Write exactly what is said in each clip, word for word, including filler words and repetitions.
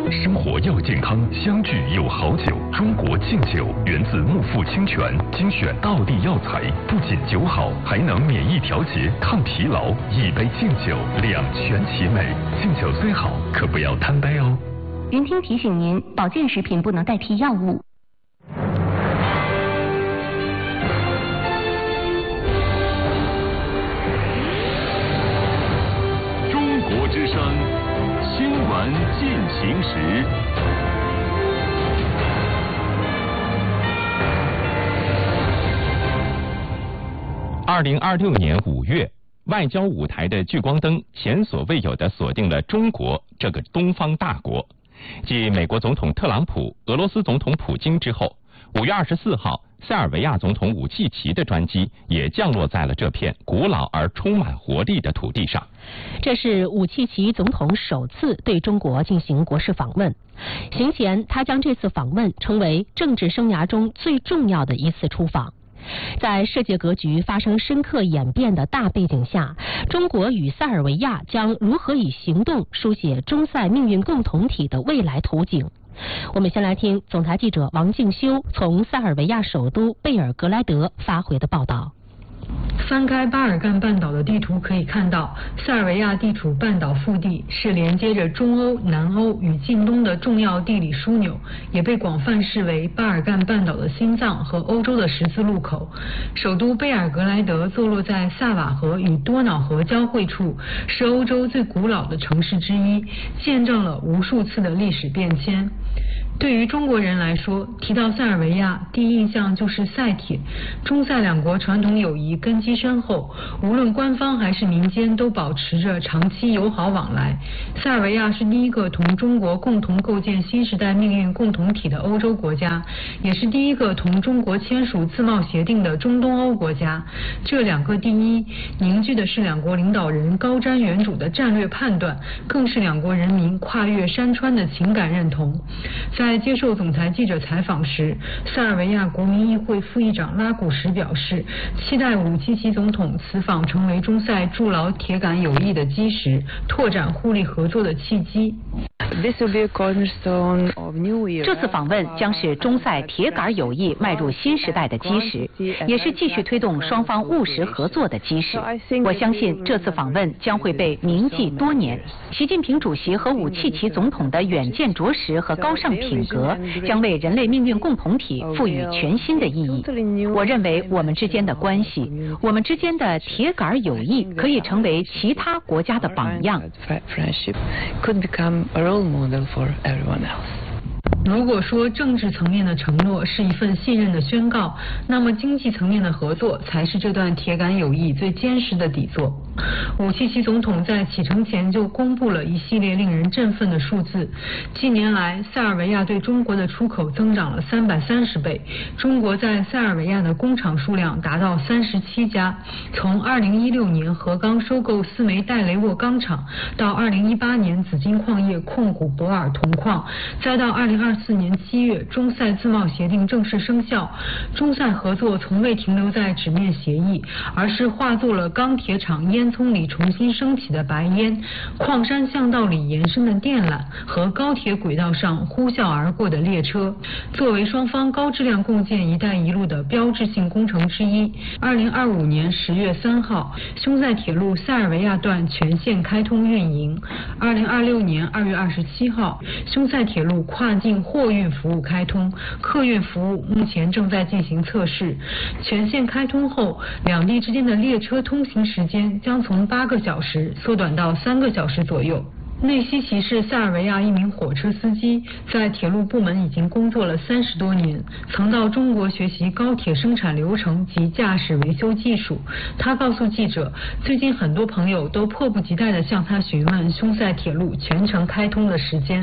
生活要健康，相聚有好酒。中国敬酒源自木富清泉，精选道地药材，不仅酒好，还能免疫调节、抗疲劳。一杯敬酒，两全其美。敬酒虽好，可不要贪杯哦。 云听提醒您，保健食品不能代替药物。 中国之声新闻进行时。 二零二六年五月，外交舞台的聚光灯前所未有地锁定了中国这个东方大国。继美国总统特朗普、俄罗斯总统普京之后，五月二十四号，塞尔维亚总统武契奇的专机也降落在了这片古老而充满活力的土地上。 这是武契奇总统首次对中国进行国事访问。行前，他将这次访问称为政治生涯中最重要的一次出访。在世界格局发生深刻演变的大背景下，中国与塞尔维亚将如何以行动书写中塞命运共同体的未来图景？我们先来听总台记者王静修从塞尔维亚首都贝尔格莱德发回的报道。 翻开巴尔干半岛的地图可以看到，塞尔维亚地处半岛腹地，是连接着中欧、南欧与近东的重要地理枢纽，也被广泛视为巴尔干半岛的心脏和欧洲的十字路口。首都贝尔格莱德坐落在萨瓦河与多瑙河交汇处，是欧洲最古老的城市之一，见证了无数次的历史变迁。对于中国人来说，提到塞尔维亚，第一印象就是塞铁。中塞两国传统友谊根基深厚，无论官方还是民间都保持着长期友好往来。塞尔维亚是第一个同中国共同构建新时代命运共同体的欧洲国家，也是第一个同中国签署自贸协定的中东欧国家。这两个第一凝聚的是两国领导人高瞻远瞩的战略判断，更是两国人民跨越山川的情感认同。在接受总台记者采访时，塞尔维亚国民议会副议长拉古什表示，期待武契奇总统此访成为中塞筑牢铁杆友谊的基石，拓展互利合作的契机。 这次访问将是中塞铁杆友谊迈入新时代的基石，也是继续推动双方务实合作的基石。我相信这次访问将会被铭记多年。习近平主席和武契奇总统的远见卓识和高尚品格将为人类命运共同体赋予全新的意义。我认为我们之间的关系，我们之间的铁杆友谊可以成为其他国家的榜样。 如果说政治层面的承诺是一份信任的宣告，那么经济层面的合作才是这段铁杆友谊最坚实的底座。武契奇总统在启程前就公布了一系列令人振奋的数字。近年来，塞尔维亚对中国的出口增长了三百三十倍，中国在塞尔维亚的工厂数量达到三十七家。从二零一六年河钢收购四枚戴雷沃钢厂，到二零一八年紫金矿业控股博尔铜矿，再到二零二四年七月中塞自贸协定正式生效，中塞合作从未停留在纸面协议，而是化作了钢铁厂烟囱里重新升起的白烟，矿山巷道里延伸的电缆和高铁轨道上呼啸而过的列车。作为双方高质量共建“一带一路”的标志性工程之一，二零二五年十月三号，匈塞铁路塞尔维亚段全线开通运营。二零二六年二月二十七号，匈塞铁路跨境货运服务开通，客运服务目前正在进行测试。全线开通后，两地之间的列车通行时间将从八个小时缩短到三个小时左右。内西奇是塞尔维亚一名火车司机，在铁路部门已经工作了三十多年，曾到中国学习高铁生产流程及驾驶维修技术。他告诉记者，最近很多朋友都迫不及待地向他询问匈塞铁路全程开通的时间。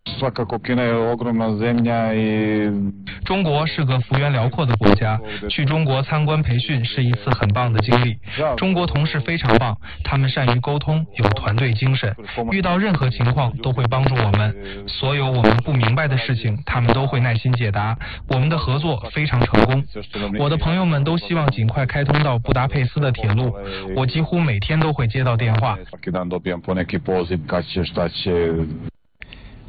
中国是个幅员辽阔的国家，去中国参观培训是一次很棒的经历。中国同事非常棒，他们善于沟通，有团队精神，遇到任何情况都会帮助我们，所有我们不明白的事情他们都会耐心解答，我们的合作非常成功。我的朋友们都希望尽快开通到布达佩斯的铁路，我几乎每天都会接到电话。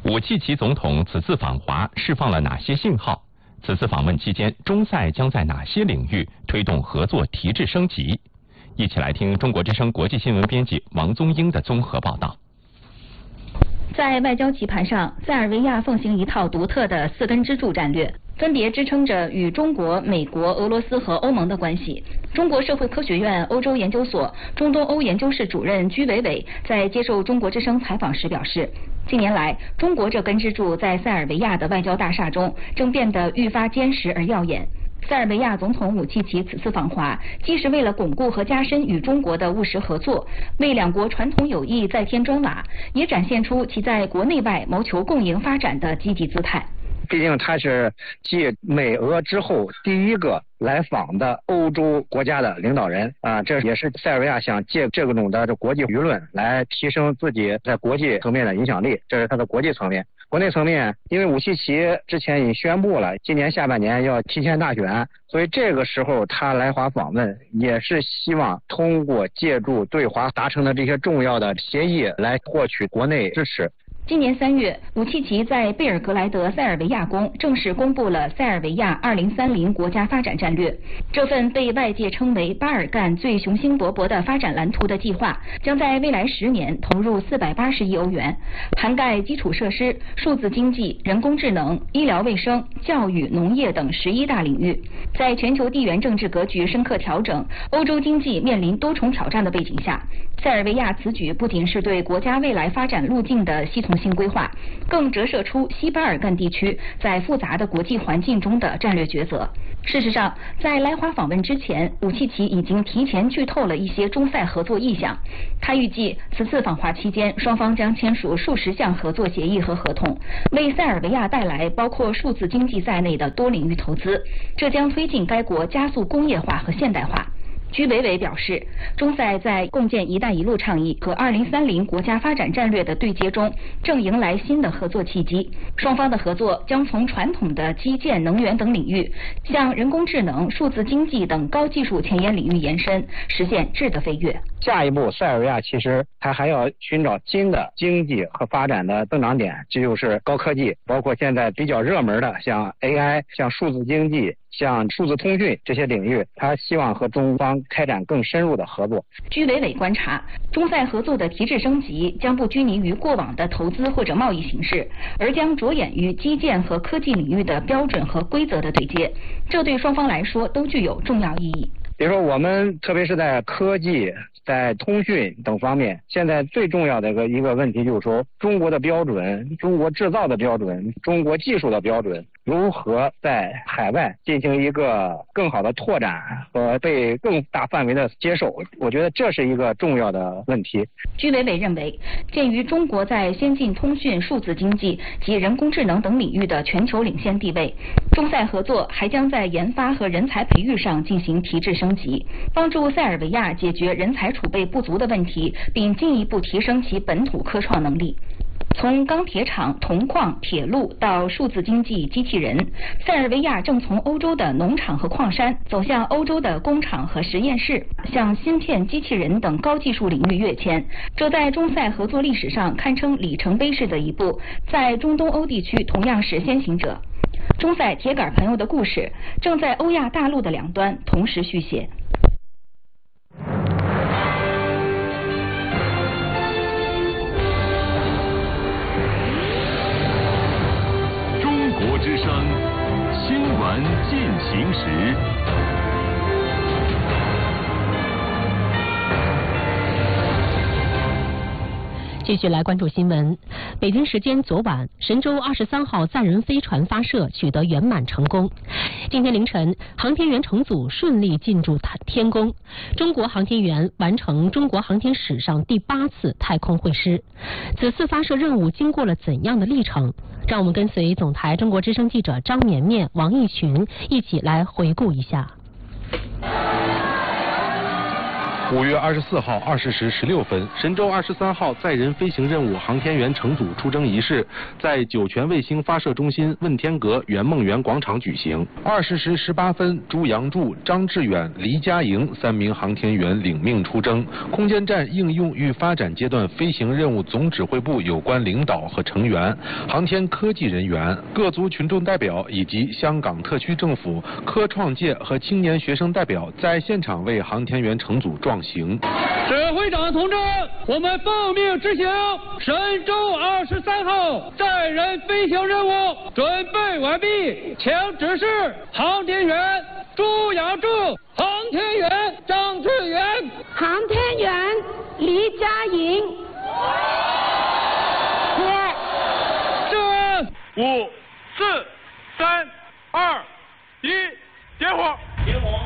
武契奇总统此次访华释放了哪些信号？此次访问期间，中塞将在哪些领域推动合作提质升级？一起来听中国之声国际新闻编辑王宗英的综合报道。 在外交棋盘上，塞尔维亚奉行一套独特的四根支柱战略，分别支撑着与中国、美国、俄罗斯和欧盟的关系。中国社会科学院欧洲研究所中东欧研究室主任居伟伟在接受中国之声采访时表示，近年来，中国这根支柱在塞尔维亚的外交大厦中正变得愈发坚实而耀眼。塞尔维亚总统武契奇此次访华，既是为了巩固和加深与中国的务实合作，为两国传统友谊再添砖瓦，也展现出其在国内外谋求共赢发展的积极姿态。 毕竟他是继美俄之后第一个来访的欧洲国家的领导人啊，这也是塞尔维亚想借这种的这国际舆论来提升自己在国际层面的影响力，这是他的国际层面。国内层面，因为武契奇之前已宣布了今年下半年要提前大选，所以这个时候他来华访问，也是希望通过借助对华达成的这些重要的协议来获取国内支持。 今年三月，武契奇在贝尔格莱德塞尔维亚宫正式公布了塞尔维亚二零三零国家发展战略。这份被外界称为巴尔干最雄心勃勃的发展蓝图的计划，将在未来十年投入四百八十亿欧元，涵盖基础设施、数字经济、人工智能、医疗卫生、教育、农业等十一大领域。在全球地缘政治格局深刻调整、欧洲经济面临多重挑战的背景下，塞尔维亚此举不仅是对国家未来发展路径的系统性规划，更折射出西巴尔干地区在复杂的国际环境中的战略抉择。事实上，在来华访问之前，武契奇已经提前剧透了一些中塞合作意向。他预计此次访华期间，双方将签署数十项合作协议和合同，为塞尔维亚带来包括数字经济在内的多领域投资，这将推进该国加速工业化和现代化。居伟伟表示，中塞在共建“一带一路”倡议和二零三零国家发展战略的对接中，正迎来新的合作契机。双方的合作将从传统的基建、能源等领域，向人工智能、数字经济等高技术前沿领域延伸，实现质的飞跃。 下一步，塞尔维亚其实它还要寻找新的经济和发展的增长点，这就是高科技，包括现在比较热门的像 A I、像数字经济、像数字通讯这些领域，他希望和中方开展更深入的合作。 居伟伟观察，中塞合作的提质升级将不拘泥于过往的投资或者贸易形式，而将着眼于基建和科技领域的标准和规则的对接，这对双方来说都具有重要意义。 比如说，我们特别是在科技、在通讯等方面，现在最重要的一个一个问题就是说，中国的标准、中国制造的标准、中国技术的标准，如何在海外进行一个更好的拓展和被更大范围的接受？我觉得这是一个重要的问题。 居伟伟认为，鉴于中国在先进通讯、数字经济及人工智能等领域的全球领先地位，中塞合作还将在研发和人才培育上进行提质升级，帮助塞尔维亚解决人才储备不足的问题，并进一步提升其本土科创能力。从钢铁厂、铜矿、铁路到数字经济、机器人，塞尔维亚正从欧洲的农场和矿山走向欧洲的工厂和实验室，向芯片、机器人等高技术领域跃迁。这在中塞合作历史上堪称里程碑式的一步，在中东欧地区同样是先行者。中塞铁杆朋友的故事正在欧亚大陆的两端同时续写。 国之声新闻进行时。 继续来关注新闻。北京时间昨晚，神舟二十三号载人飞船发射取得圆满成功。今天凌晨，航天员乘组顺利进驻天宫，中国航天员完成中国航天史上第八次太空会师。此次发射任务经过了怎样的历程？让我们跟随总台中国之声记者张绵绵、王艺群一起来回顾一下。 五月二十四号二十时十六分，神舟二十三号载人飞行任务航天员乘组出征仪式在酒泉卫星发射中心问天阁圆梦园广场举行。二十时十八分，朱杨柱、张志远、黎佳莹三名航天员领命出征。空间站应用与发展阶段飞行任务总指挥部有关领导和成员、航天科技人员、各族群众代表以及香港特区政府科创界和青年学生代表在现场为航天员乘组壮行。 指挥长同志，我们奉命执行神舟二十三号载人飞行任务准备完毕，请指示航天员朱杨柱、航天员张志远、 航天员黎佳莹。 是五、四、三、二、一，点火！点火！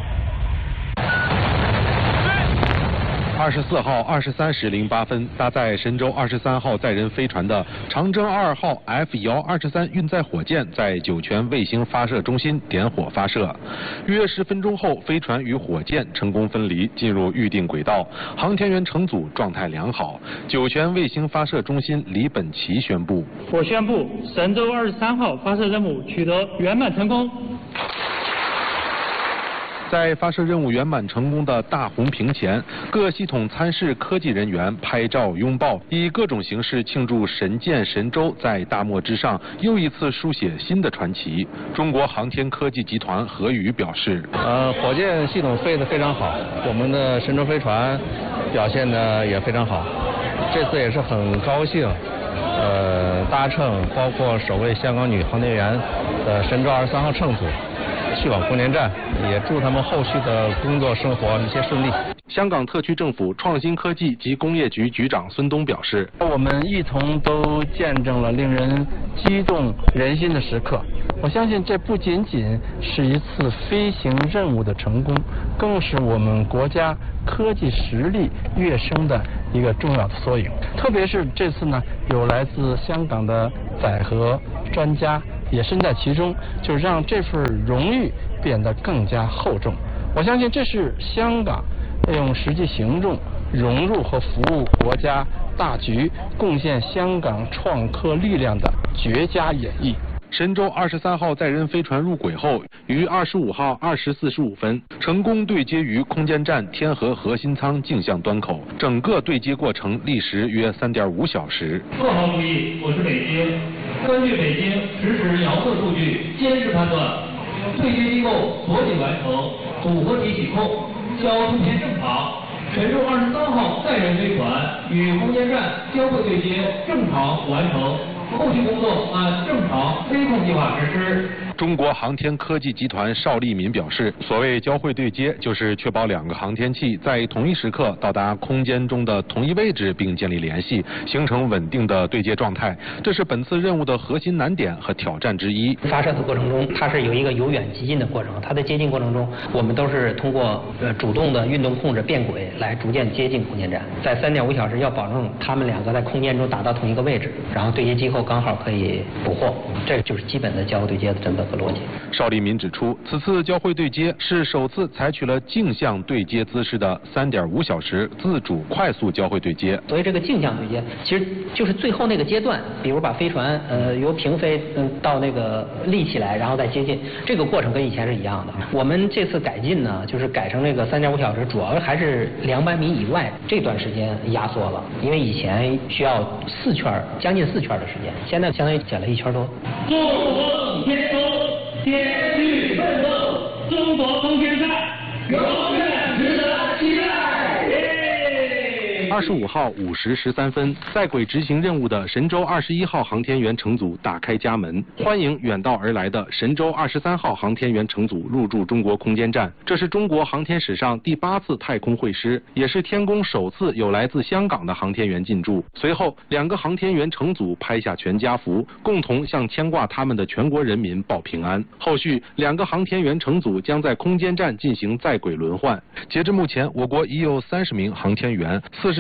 二十四号二十三时零八分，搭载神舟二十三号载人飞船的长征二号 F 遥二十三运载火箭在酒泉卫星发射中心点火发射。约十分钟后，飞船与火箭成功分离，进入预定轨道，航天员乘组状态良好。酒泉卫星发射中心李本奇宣布： 我宣布神舟二十三号发射任务取得圆满成功。 在发射任务圆满成功的大红屏前，各系统参试科技人员拍照拥抱，以各种形式庆祝神舰神舟在大漠之上又一次书写新的传奇。中国航天科技集团何宇表示： 呃，火箭系统飞得非常好，我们的神舟飞船表现的也非常好。这次也是很高兴，呃，搭乘包括首位香港女航天员的神舟二十三号乘组去往空间站，也祝他们后续的工作生活一切顺利。 香港特区政府创新科技及工业局局长孙东表示： 我们一同都见证了令人激动人心的时刻。我相信这不仅仅是一次飞行任务的成功，更是我们国家科技实力跃升的一个重要的缩影。特别是这次呢，有来自香港的载荷专家也身在其中，就让这份荣誉变得更加厚重。我相信这是香港用实际行动融入和服务国家大局，贡献香港创科力量的绝佳演绎。 神舟二十三号载人飞船入轨后，于二十五号二时四十五分成功对接于空间站天河核心舱镜像端口，整个对接过程历时约三点五小时。 各方注意，我是北京，根据北京实时遥测数据，监视判断，对接机构锁紧完成，组合体启控，交通线正常。神舟二十三号载人飞船与空间站交会对接正常完成。后续工作按正常飞控计划实施。 中国航天科技集团邵立民表示，所谓交会对接，就是确保两个航天器在同一时刻到达空间中的同一位置，并建立联系，形成稳定的对接状态。这是本次任务的核心难点和挑战之一。 发射的过程中，它是有一个由远及近的过程，它在接近过程中，我们都是通过呃主动的运动控制变轨来逐渐接近空间站。在三点五小时要保证他们两个在空间中达到同一个位置，然后对接机构刚好可以捕获，这就是基本的交会对接的整个和逻辑。 邵立民指出，此次交会对接是首次采取了镜像对接姿势的三点五小时自主快速交会对接。 所以这个镜像对接其实就是最后那个阶段，比如把飞船呃由平飞嗯到那个立起来，然后再接近，这个过程跟以前是一样的。我们这次改进呢，就是改成这个三点五小时，主要还是两百米以外这段时间压缩了，因为以前需要四圈将近四圈的时间，现在相当于减了一圈多。 做梦天空，天去奋斗，中国空间站永远值得期待。 二十五号五时十三分，在轨执行任务的神舟二十一号航天员乘组打开家门，欢迎远道而来的神舟二十三号航天员乘组入驻中国空间站。这是中国航天史上第八次太空会师，也是天宫首次有来自香港的航天员进驻。随后，两个航天员乘组拍下全家福，共同向牵挂他们的全国人民报平安。后续，两个航天员乘组将在空间站进行在轨轮换。截至目前，我国已有三十名航天员、四十七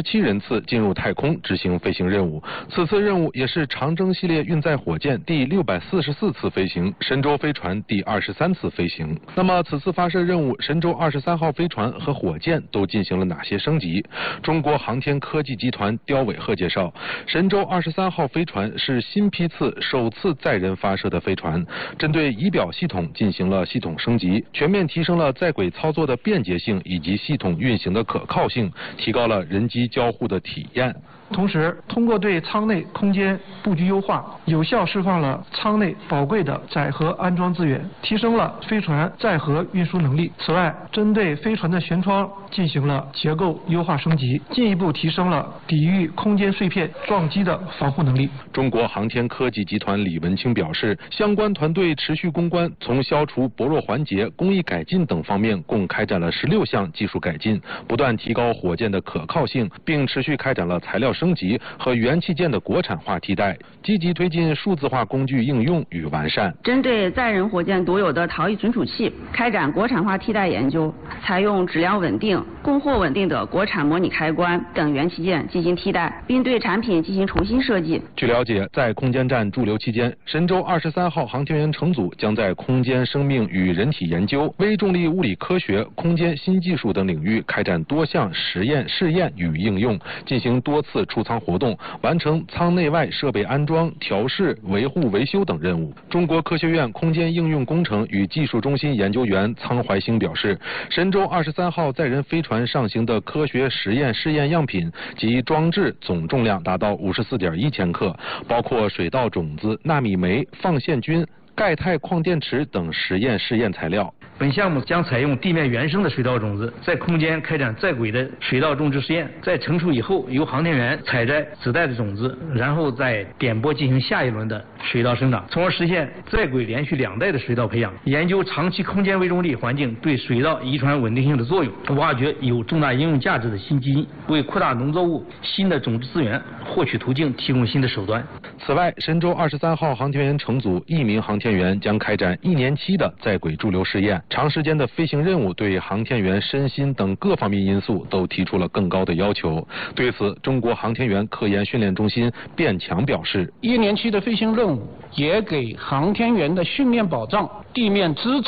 七人次进入太空执行飞行任务。此次任务也是长征系列运载火箭第六百四十四次飞行，神舟飞船第二十三次飞行。那么此次发射任务，神舟二十三号飞船和火箭都进行了哪些升级？中国航天科技集团刁伟鹤介绍，神舟二十三号飞船是新批次首次载人发射的飞船，针对仪表系统进行了系统升级，全面提升了在轨操作的便捷性以及系统运行的可靠性，提高了人机交互的体验。 同时，通过对舱内空间布局优化，有效释放了舱内宝贵的载荷安装资源，提升了飞船载荷运输能力。此外，针对飞船的舷窗进行了结构优化升级，进一步提升了抵御空间碎片撞击的防护能力。 中国航天科技集团李文清表示，相关团队持续攻关，从消除薄弱环节、工艺改进等方面，共开展了十六项技术改进，不断提高火箭的可靠性，并持续开展了材料升级和元器件的国产化替代，积极推进数字化工具应用与完善。 针对载人火箭独有的逃逸存储器，开展国产化替代研究，采用质量稳定、供货稳定的国产模拟开关等元器件进行替代，并对产品进行重新设计。 据了解，在空间站驻留期间，神舟二十三号航天员乘组将在空间生命与人体研究、微重力物理科学、空间新技术等领域开展多项实验、试验与应用，进行多次出舱活动，完成舱内外设备安装、调试、维护、维修等任务。中国科学院空间应用工程与技术中心研究员苍怀兴表示，神舟二十三号载人飞船上行的科学实验试验样品及装置总重量达到五十四点一千克，包括水稻种子、纳米酶、放线菌、钙钛矿电池等实验试验材料。 本项目将采用地面原生的水稻种子，在空间开展在轨的水稻种植实验，在成熟以后，由航天员采摘子代的种子，然后再点播进行下一轮的水稻生长，从而实现在轨连续两代的水稻培养。研究长期空间微重力环境对水稻遗传稳定性的作用，挖掘有重大应用价值的新基因，为扩大农作物新的种植资源获取途径提供新的手段。 此外，神舟二十三号航天员乘组一名航天员将开展一年期的在轨驻留试验。长时间的飞行任务对航天员身心等各方面因素都提出了更高的要求。对此，中国航天员科研训练中心卞强表示， 一年期的飞行任务也给航天员的训练保障、地面支持